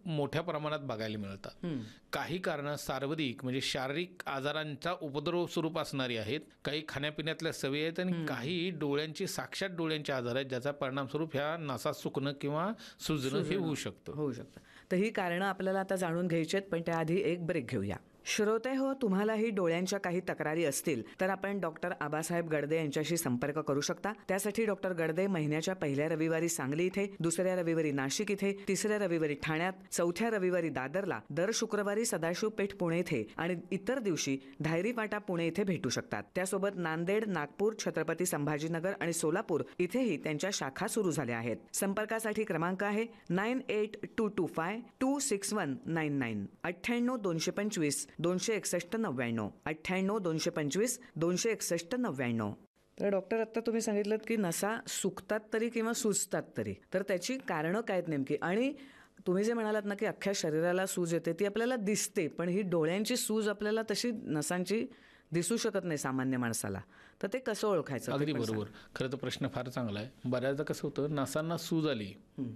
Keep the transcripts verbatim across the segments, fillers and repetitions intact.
मोठ्या प्रमाणात बघायला मिळतात. काही कारणं सार्वत्रिक म्हणजे शारीरिक आजारांचा उपद्रव स्वरूप असणारी आहेत, काही खाण्यापिण्यातल्या सवयी आहेत आणि काही डोळ्यांची साक्षात डोळ्यांचे आजार आहेत, ज्याचा परिणाम स्वरूप ह्या नसा सुकणं किंवा सुजणं हे होऊ शकतं होऊ शकतं तर ही कारणं आपल्याला आता जाणून घ्यायची आहेत, पण त्याआधी एक ब्रेक घेऊया. श्रोते हो, तुम्हालाही डोळ्यांच्या काही तक्रारी असतील तर आपण डॉक्टर आबासाहेब गडदे यांच्याशी संपर्क करू शकता. त्यासाठी डॉक्टर गडदे महिन्याच्या पहिल्या रविवारी सांगली इथे, दुसऱ्या रविवारी नाशिक इथे, तिसऱ्या रविवारी ठाण्यात, चौथ्या रविवारी दादरला, दर शुक्रवारी सदाशिव पेठ पुणे इथे आणि इतर दिवशी धायरी फाटा पुणे इथे भेटू शकतात. त्यासोबत नांदेड, नागपूर, छत्रपती संभाजीनगर आणि सोलापूर इथेही त्यांच्या शाखा सुरू झाल्या आहेत. संपर्कासाठी क्रमांक आहे nine eight to to five to six one nine nine अठ्ठ्याण्णव दोनशे पंचवीस दोनशे एकसष्ट नव्याण्णव अठ्ठ्याण्णव दोनशे पंचवीस दोनशे एकसष्ट नव्याण्णव. तर डॉक्टर, आत्ता तुम्ही सांगितलं की नसा सुकतात तरी किंवा सुजतात तरी, तर त्याची कारणं काय आहेत नेमकी? आणि तुम्ही जे म्हणालात ना की अख्ख्या शरीराला सूज येते, ती आपल्याला दिसते, पण ही डोळ्यांची सूज आपल्याला तशी नसांची दिसू शकत नाही सामान्य माणसाला, तर ते कसं ओळखायचं? अगदी बरोबर. खरं तर प्रश्न फार चांगला आहे. बऱ्याचदा कसं होतं, नसांना सूज आली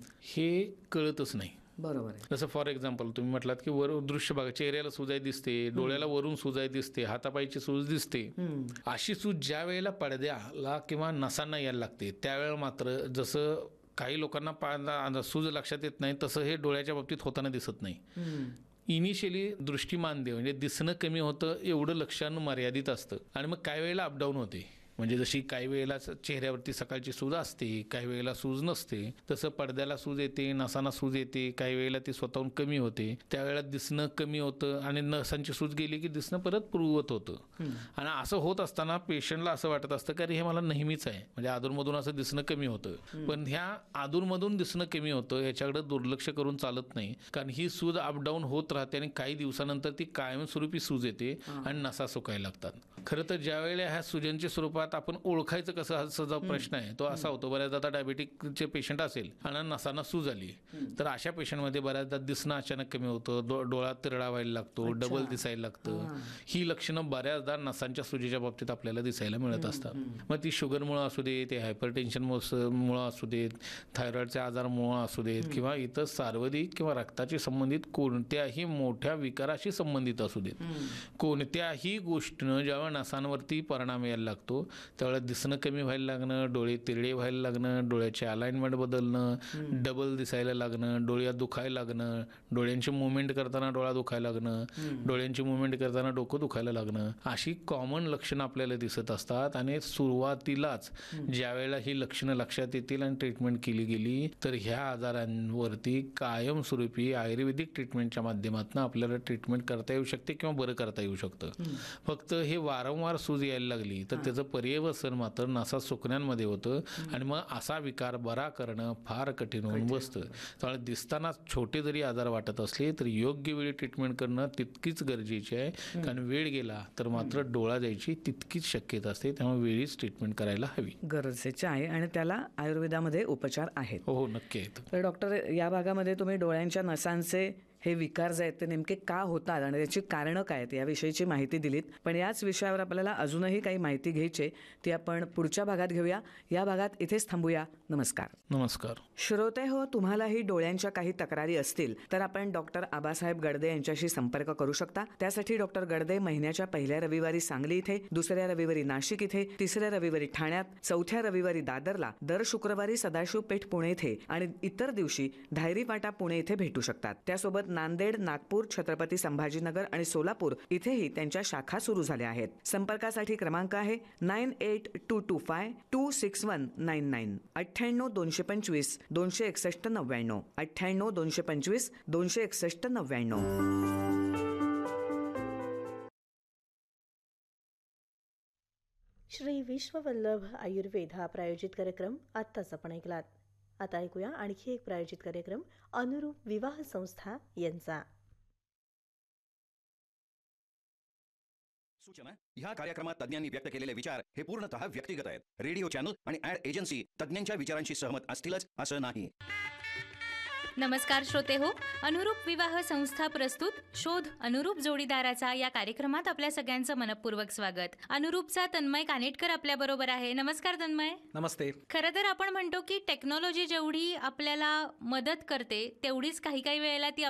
हे कळतच नाही. बरोबर आहे. जसं फॉर एक्झाम्पल तुम्ही म्हटलात की वर दृश्य बघा, चेहऱ्याला सुजाय दिसते, डोळ्याला वरून सुजाय दिसते, हातापायची सूज दिसते. अशी सूज ज्या वेळेला पडद्याला किंवा नसांना यायला लागते त्यावेळेला मात्र जसं काही लोकांना सूज लक्षात येत नाही, तसं हे डोळ्याच्या बाबतीत होताना दिसत नाही. इनिशियली दृष्टिमांद्य म्हणजे दिसणं कमी होतं एवढं लक्षण मर्यादित असतं आणि मग काही वेळेला अपडाऊन होते. म्हणजे जशी काही वेळेला चेहऱ्यावरती सकाळची सूज असते, काही वेळेला सूज नसते, तसं पडद्याला सूज येते, नसांना सूज येते, काही वेळेला ती स्वतःहून कमी होते, त्यावेळेला दिसणं कमी होतं आणि नसांची सूज गेली की दिसणं परत पूर्ववत होतं. आणि असं होत असताना पेशंटला असं वाटत असतं की अरे हे मला नेहमीच आहे, म्हणजे आधूनमधून असं दिसणं कमी होतं. पण ह्या आधूनमधून दिसणं कमी होतं ह्याच्याकडे दुर्लक्ष करून चालत नाही, कारण ही सूज अपडाऊन होत राहते आणि काही दिवसानंतर ती कायमस्वरूपी सूज येते आणि नसा सुकायला लागतात. खरं तर ज्या वेळेला ह्या सूजांच्या स्वरूपात आपण ओळखायचं कसं हा जो प्रश्न आहे तो असा होतो, बऱ्याचदा आता डायबेटिकचे पेशंट असेल आणि नसांना सूज आली तर अशा पेशंटमध्ये बऱ्याचदा दिसणं अचानक कमी होतं, डोळा तिरडा व्हायला लागतो, डबल दिसायला लागतं. ही लक्षणं बऱ्याचदा नसांच्या सुजीच्या बाबतीत आपल्याला दिसायला मिळत असतात. मग ती शुगरमुळं असू दे, ते हायपरटेन्शन मुळं असू देत, थायरॉइडच्या आजारामुळं असू देत किंवा इतर सार्वत्रिक किंवा रक्ताशी संबंधित कोणत्याही मोठ्या विकाराशी संबंधित असू देत, कोणत्याही गोष्टीनं जेव्हा नसांवरती परिणाम यायला लागतो त्यावेळेला दिसणं कमी व्हायला लागणं, डोळे तिरडे व्हायला लागणं, डोळ्याचे अलाइनमेंट बदलणं, डबल दिसायला लागणं, डोळ्यात दुखायला लागणं, डोळ्यांची मुवमेंट करताना डोळा दुखायला लागणं, डोळ्यांची मुवमेंट करताना डोकं दुखायला लागणं, अशी कॉमन लक्षणं आपल्याला दिसत असतात. आणि सुरुवातीलाच ज्या वेळेला ही लक्षणं लक्षात येतील आणि ट्रीटमेंट केली गेली तर ह्या आजारांवरती कायमस्वरूपी आयुर्वेदिक ट्रीटमेंटच्या माध्यमातून आपल्याला ट्रीटमेंट करता येऊ शकते किंवा बरं करता येऊ शकतं. फक्त हे वारंवार सूज यायला लागली तर त्याचं पर्यवसन मात्र नसा सुकण्यांमध्ये होतं आणि मग असा विकार बरा करणं फार कठीण होऊन बसतं. त्यामुळे दिसताना छोटे जरी आजार वाटत असले तर योग्य वेळी ट्रीटमेंट करणं तितकीच गरजेची आहे, कारण वेळ गेला तर मात्र डोळा जायची तितकीच शक्यता असते. त्यामुळे वेळीच ट्रीटमेंट करायला हवी, गरजेचे आहे आणि त्याला आयुर्वेदामध्ये उपचार आहेत. हो नक्की आहेत. तर डॉक्टर, या भागामध्ये तुम्ही डोळ्यांच्या नसांचे हे विकार जे आहेत ते नेमके का होतात आणि त्याची कारणं काय आहेत याविषयीची माहिती दिलीत, पण याच विषयावर आपल्याला अजूनही काही माहिती घ्यायची ती आपण पुढच्या भागात घेऊया. या भागात इथेच थांबूया. नमस्कार. नमस्कार. श्रोते हो, तुम्हालाही डोळ्यांच्या काही तक्रारी असतील तर आपण डॉक्टर आबासाहेब गडदे यांच्याशी संपर्क करू शकता. त्यासाठी डॉक्टर गडदे महिन्याच्या पहिल्या रविवारी सांगली इथे, दुसऱ्या रविवारी नाशिक इथे, तिसऱ्या रविवारी ठाण्यात, चौथ्या रविवारी दादरला, दर शुक्रवारी सदाशिव पेठ पुणे इथे आणि इतर दिवशी धायरी फाटा पुणे इथे भेटू शकतात. त्यासोबत नांदेड, नागपूर, छत्रपती संभाजीनगर आणि सोलापूर इथेही त्यांच्या शाखा सुरू झाल्या आहेत. संपर्कासाठी क्रमांक आहे nine eight to to five to six one nine nine अठ्ठ्याण्णव दोनशे पंचवीस दोनशे एकसष्ट नव्याण्णव अठ्ठ्याण्णव दोनशे पंचवीस दोनशे एकसष्ट नव्याण्णव. श्री विश्ववल्लभ आयुर्वेद हा प्रायोजित कार्यक्रम आत्ताच आपण ऐकलात. आता ऐकूया आणखी एक प्रायोजित कार्यक्रम अनुरूप विवाह संस्था यांचा. सूचना: ह्या कार्यक्रमात तज्ञांनी व्यक्त केलेले विचार हे पूर्णतः व्यक्तिगत आहेत. रेडिओ चॅनल आणि ऍड एजन्सी तज्ञांच्या विचारांशी सहमत असतीलच असं नाही. नमस्कार श्रोते हो, अनुरूप विवाह संस्था प्रस्तुत शोध अनुरूप जोडीदाराचा या कार्यक्रमात आपल्या सगळ्यांचं मनपूर्वक स्वागत. अनुरूपचा तन्मय कानेटकर आपल्या बरोबर आहे. नमस्कार तन्मय. नमस्ते. खरं तर आपण म्हणतो की टेक्नॉलॉजी जेवढी आपल्याला मदत करते तेवढीच काही काही वेळेला ती